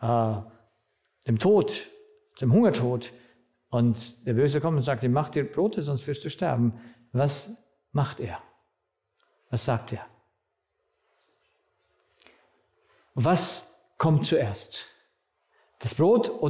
dem Tod, dem Hungertod, und der Böse kommt und sagt ihm, mach dir Brote, sonst wirst du sterben. Was macht er? Was sagt er? Was kommt zuerst? Das Brot oder